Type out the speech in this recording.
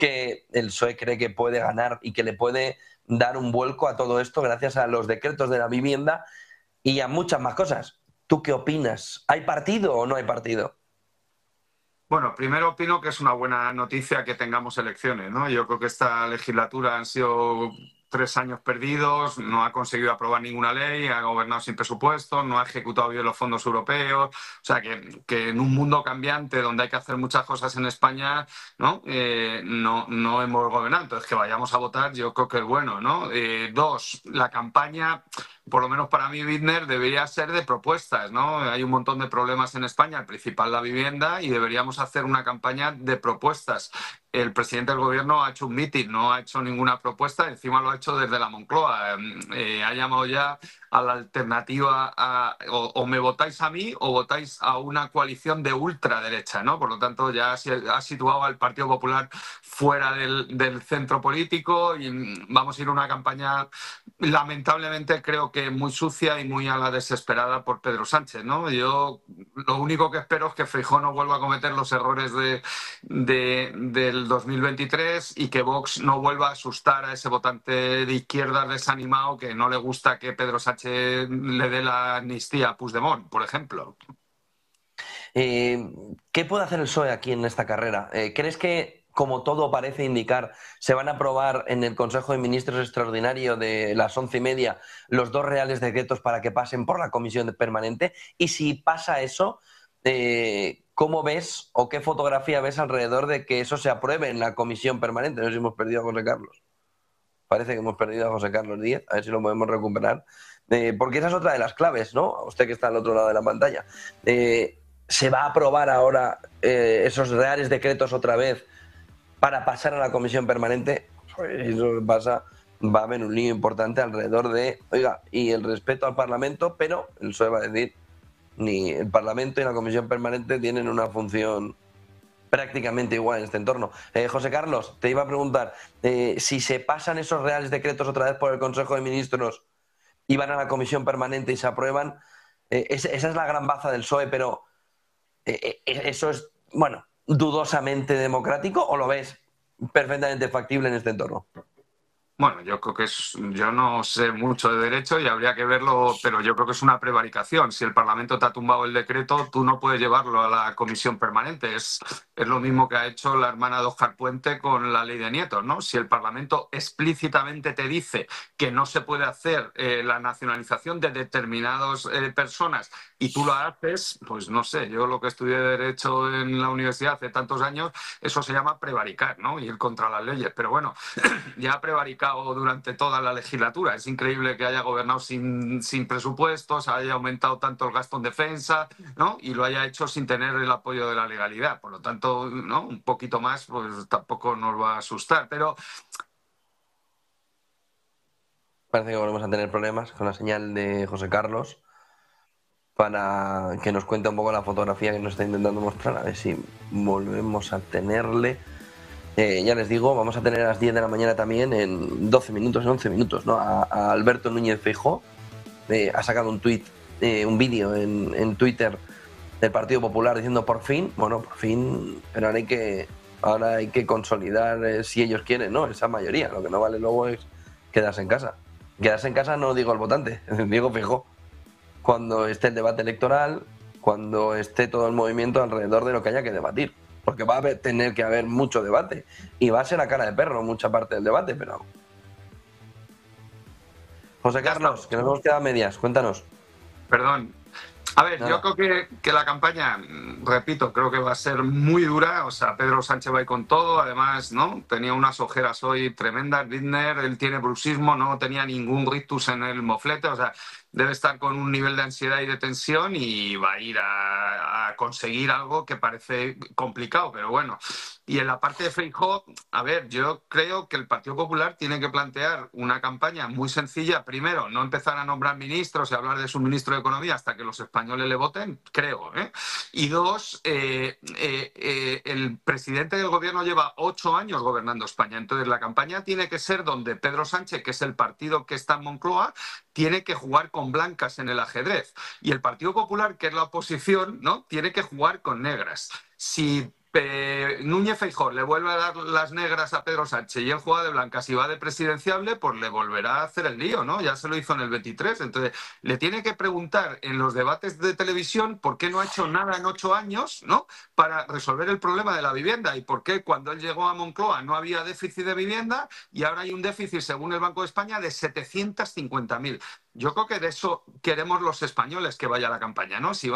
que el PSOE cree que puede ganar y que le puede dar un vuelco a todo esto gracias a los decretos de la vivienda y a muchas más cosas. ¿Tú qué opinas? ¿Hay partido o no hay partido? Bueno, primero opino que es una buena noticia que tengamos elecciones, ¿no? Yo creo que esta legislatura han sido 3 años perdidos, no ha conseguido aprobar ninguna ley, ha gobernado sin presupuesto, no ha ejecutado bien los fondos europeos. O sea, que en un mundo cambiante donde hay que hacer muchas cosas en España, ¿no? No hemos gobernado. Entonces, que vayamos a votar, yo creo que es bueno, ¿no? Dos, la campaña, por lo menos para mí, Widmer, debería ser de propuestas, ¿no? Hay un montón de problemas en España, el principal la vivienda, y deberíamos hacer una campaña de propuestas. El presidente del gobierno ha hecho un mitin, no ha hecho ninguna propuesta, encima lo ha hecho desde la Moncloa. Ha llamado ya a la alternativa o me votáis a mí o votáis a una coalición de ultraderecha, ¿no? Por lo tanto, ya ha situado al Partido Popular fuera del centro político y vamos a ir a una campaña, lamentablemente, creo que muy sucia y muy a la desesperada por Pedro Sánchez, ¿no? Yo lo único que espero es que Feijóo no vuelva a cometer los errores del 2023 y que Vox no vuelva a asustar a ese votante de izquierda desanimado que no le gusta que Pedro Sánchez le dé la amnistía a Puigdemont, por ejemplo. ¿Qué puede hacer el PSOE aquí en esta carrera? ¿Crees que, como todo parece indicar, se van a aprobar en el Consejo de Ministros extraordinario de las 11:30 los 2 reales decretos para que pasen por la comisión permanente? Y si pasa eso, ¿cómo ves o qué fotografía ves alrededor de que eso se apruebe en la comisión permanente? No sé si hemos perdido a José Carlos. Parece que hemos perdido a José Carlos Díez, a ver si lo podemos recuperar. Porque esa es otra de las claves, ¿no? Usted que está al otro lado de la pantalla. ¿Se va a aprobar ahora esos reales decretos otra vez para pasar a la comisión permanente? Pues si eso pasa, va a haber un lío importante alrededor de, oiga, y el respeto al Parlamento, pero el PSOE va a decir, ni el Parlamento y la comisión permanente tienen una función prácticamente igual en este entorno. José Carlos, te iba a preguntar, si se pasan esos reales decretos otra vez por el Consejo de Ministros y van a la comisión permanente y se aprueban, esa es la gran baza del PSOE, pero ¿eso es, bueno, dudosamente democrático o lo ves perfectamente factible en este entorno? Bueno, yo creo que yo no sé mucho de derecho y habría que verlo, pero yo creo que es una prevaricación. Si el Parlamento te ha tumbado el decreto, tú no puedes llevarlo a la comisión permanente. Es lo mismo que ha hecho la hermana de Óscar Puente con la ley de nietos, ¿no? Si el Parlamento explícitamente te dice que no se puede hacer la nacionalización de determinadas personas y tú lo haces, pues no sé, yo lo que estudié de derecho en la universidad hace tantos años, eso se llama prevaricar, ¿no? Ir contra las leyes. Pero bueno, ya ha prevaricado durante toda la legislatura. Es increíble que haya gobernado sin presupuestos, haya aumentado tanto el gasto en defensa, ¿no? Y lo haya hecho sin tener el apoyo de la legalidad. Por lo tanto, ¿no? Un poquito más, pues tampoco nos va a asustar. Pero Parece que volvemos a tener problemas con la señal de José Carlos para que nos cuente un poco la fotografía que nos está intentando mostrar. A ver si volvemos a tenerle. Ya les digo, vamos a tener a las 10 de la mañana también, en 12 minutos, en 11 minutos, ¿no? A Alberto Núñez Feijóo. Ha sacado un tuit, un vídeo en Twitter del Partido Popular diciendo por fin, bueno, por fin, pero ahora hay que consolidar, si ellos quieren, ¿no? Esa mayoría. Lo que no vale luego es quedarse en casa. Quedarse en casa no digo el votante, digo Feijóo. Cuando esté el debate electoral, cuando esté todo el movimiento alrededor de lo que haya que debatir. Porque va a tener que haber mucho debate. Y va a ser a cara de perro mucha parte del debate, pero... José Carlos, que nos hemos quedado a medias, cuéntanos. Perdón. A ver, Nada. yo creo que la campaña, repito, creo que va a ser muy dura. O sea, Pedro Sánchez va a ir con todo. Además, ¿no? Tenía unas ojeras hoy tremendas. Widmer, él tiene bruxismo, no tenía ningún rictus en el moflete. O sea, debe estar con un nivel de ansiedad y de tensión y va a ir a conseguir algo que parece complicado, pero bueno. Y en la parte de Feijóo, a ver, yo creo que el Partido Popular tiene que plantear una campaña muy sencilla. Primero, no empezar a nombrar ministros y hablar de su ministro de Economía hasta que los españoles le voten, creo, ¿eh? Y dos, el presidente del gobierno lleva 8 años gobernando España. Entonces, la campaña tiene que ser donde Pedro Sánchez, que es el partido que está en Moncloa, tiene que jugar con blancas en el ajedrez. Y el Partido Popular, que es la oposición, ¿no? Tiene que jugar con negras. Si Núñez Feijóo le vuelve a dar las negras a Pedro Sánchez y él juega de blancas y va de presidenciable, pues le volverá a hacer el lío, ¿no? Ya se lo hizo en el 23. Entonces, le tiene que preguntar en los debates de televisión por qué no ha hecho nada en 8 años, ¿no? Para resolver el problema de la vivienda y por qué cuando él llegó a Moncloa no había déficit de vivienda y ahora hay un déficit, según el Banco de España, de 750.000. Yo creo que de eso queremos los españoles que vaya a la campaña, ¿no? Si